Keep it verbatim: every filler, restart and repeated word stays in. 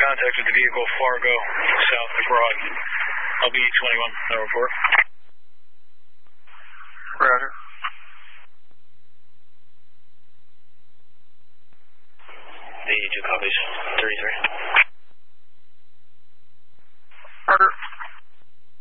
contact with the vehicle, Fargo, south of Broad. L B twenty-one, no report. Roger. The two copies, thirty-three. Roger.